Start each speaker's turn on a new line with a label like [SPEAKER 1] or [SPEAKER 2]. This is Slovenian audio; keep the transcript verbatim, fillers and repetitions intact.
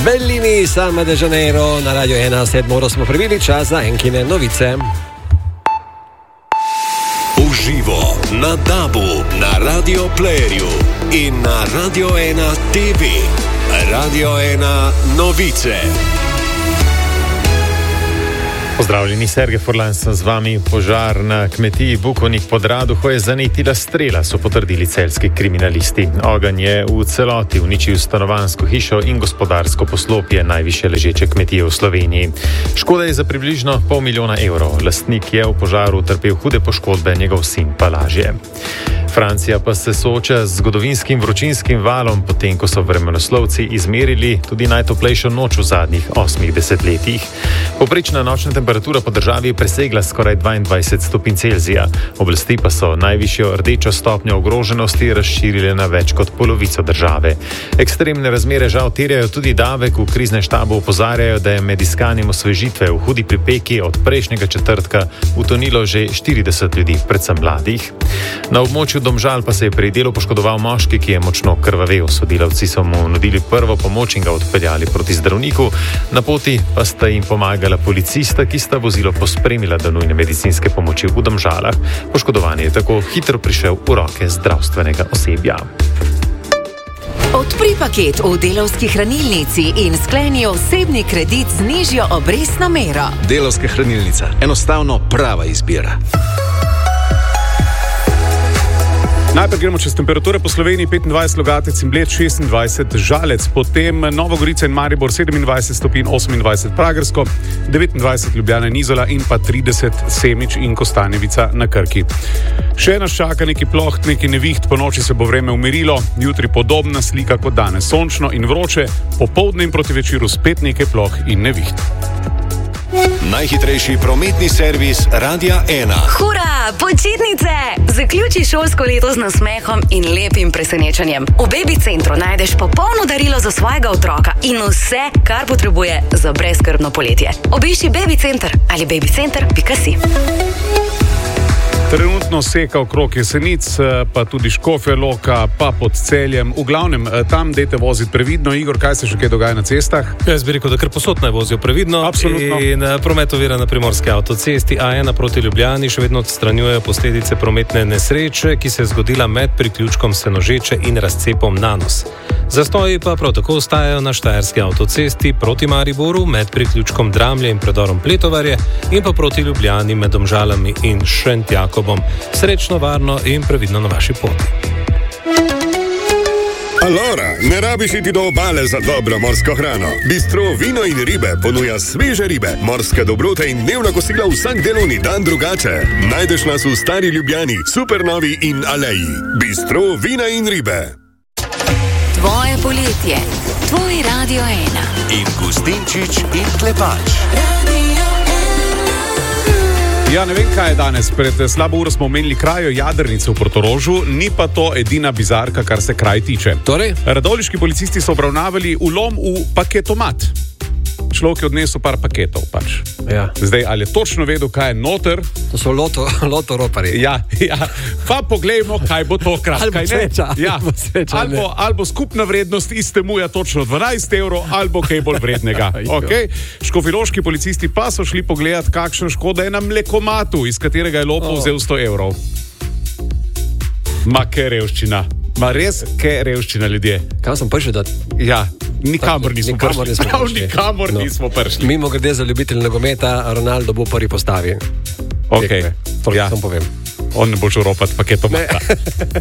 [SPEAKER 1] Bellini, Salma de Janeiro, na Radio ena, sedmo uro smo prebili, čas za enkine novice.
[SPEAKER 2] Uživo na Dabu, na Radio Playerju in na Radio ena T V. Radio ena novice.
[SPEAKER 3] Pozdravljeni, Sergej Furlan sem z vami. Požar na kmetiji Bukovnik pod Raduho je zanetila strela, so potrdili celjski kriminalisti. Ogenj je v celoti uničil stanovanjsko hišo in gospodarsko poslopje najvišje ležeče kmetije v Sloveniji. Škoda je za približno pol milijona evrov. Lastnik je v požaru utrpel hude poškodbe, njegov sin pa lažje. Francija pa se sooča z zgodovinskim vročinskim valom, potem ko so vremenoslovci izmerili tudi najtoplejšo noč v zadnjih osmih desetletjih. Povprečna nočna temperatura po državi je presegla skoraj dvaindvajset stopinj Celzija. Oblasti pa so najvišjo rdečo stopnjo ogroženosti razširile na več kot polovico države. Ekstremne razmere žal terjajo tudi davek. V kriznem štabu opozarjajo, da je med iskanjem osvežitve v hudi pripeki od prejšnjega četrtka utonilo že štirideset ljudi, predvsem mladih. Na območju Domžal pa se je pri delu poškodoval moški, ki je močno krvavel. Sodelavci so mu nudili prvo pomoč in ga odpeljali proti zdravniku. Na poti pa sta jim pomagala policista, ki sta vozilo pospremila do nujne medicinske pomoči v Domžalah. Poškodovanje je tako hitro prišel v roke zdravstvenega osebja.
[SPEAKER 4] Odpri paket v Delavski hranilnici in skleni osebni kredit z nižjo obrestno mero.
[SPEAKER 5] Delavska hranilnica. Enostavno prava izbira.
[SPEAKER 6] Najprej gremo čez temperature po Sloveniji, petindvajset Logatec in Bled, šestindvajset Žalec, potem Novogorica in Maribor, sedemindvajset stopinj, osemindvajset Pragersko, devetindvajset Ljubljana in Izola in pa trideset Semič in Kostanjevica na Krki. Še nas čaka neki ploht, neki neviht, po noči se bo vreme umirilo, jutri podobna slika kot danes, sončno in vroče, popoldne in proti večeru spet nekaj ploh in neviht.
[SPEAKER 2] Najhitrejši prometni servis Radia ena.
[SPEAKER 7] Hura, počitnice! Zaključi šolsko leto z nasmehom in lepim presenečenjem. V Baby Centru najdeš popolno darilo za svojega otroka in vse, kar potrebuje za brezskrbno poletje. Obišči Baby Center ali babycenter pika si.
[SPEAKER 6] Trenutno seka okrog Jesenic, pa tudi Škofja Loka, pa pod Celjem. V glavnem, tam dejte voziti previdno. Igor, kaj se še kaj dogaja na cestah?
[SPEAKER 8] Jaz bi rekel, da kar posod naj vozijo previdno.
[SPEAKER 6] Absolutno.
[SPEAKER 8] In promet ovira na primorski avtocesti A ena proti Ljubljani še vedno odstranjujejo posledice prometne nesreče, ki se je zgodila med priključkom Senožeče in razcepom Nanos. Zastoji pa prav tako ostajajo na štajerski avtocesti proti Mariboru med priključkom Dramlje in predorom Pletovarje in pa proti Ljubljani med Domžalami in Šentjakobom. Srečno, varno in previdno na vaši poti.
[SPEAKER 2] Alora, ne rabiš iti do obale za dobro morsko hrano. Bistro Vino in ribe ponuja sveže ribe, morske dobrote in dnevna kosila vsak delovni dan drugače. Najdeš nas v Stari Ljubljani, Supernovi in Aleji. Bistro Vina in ribe.
[SPEAKER 4] Tvoje poletje, tvoj Radio ena.
[SPEAKER 2] In Gustinčič in Klepač.
[SPEAKER 6] Ja, ne vem, kaj je danes. Pred slabo uro smo omenili krajo Jadrnice v Portorožu, ni pa to edina bizarka, kar se kraj tiče.
[SPEAKER 1] Torej?
[SPEAKER 6] Radovljiški policisti so obravnavali vlom v paketomat. Človek je odnesel par paketov, pač.
[SPEAKER 1] Ja.
[SPEAKER 6] Zdaj, ali je točno vedel, kaj je noter?
[SPEAKER 1] To so loto, loto roparji.
[SPEAKER 6] Ja, ja. Pa poglejmo, kaj bo to krat.
[SPEAKER 1] Ali bo sreča,
[SPEAKER 6] ja.
[SPEAKER 1] ali bo sreča,
[SPEAKER 6] ali bo, ali bo skupna vrednost iste muja točno dvanajst evrov, ali bo kaj bolj vrednega. Okay? Škofjeloški policisti pa so šli pogledat, kakšna škoda je na mlekomatu, iz katerega je lopov oh. vzel sto evrov. Ma, kaj revščina. Ma res, kaj revščina, ljudje.
[SPEAKER 1] Kam sem prišel, da...
[SPEAKER 6] Ja, nikamor nismo
[SPEAKER 1] nikamor
[SPEAKER 6] prišli.
[SPEAKER 1] Nismo
[SPEAKER 6] Prav
[SPEAKER 1] prišli.
[SPEAKER 6] nikamor
[SPEAKER 1] no.
[SPEAKER 6] nismo prišli.
[SPEAKER 1] Mimo grede za ljubitelj nogometa, Ronaldo bo prvi postavi.
[SPEAKER 6] Ok,
[SPEAKER 1] ja.
[SPEAKER 6] ja.
[SPEAKER 1] Sem povem.
[SPEAKER 6] On ne bo šel ropat paketomata.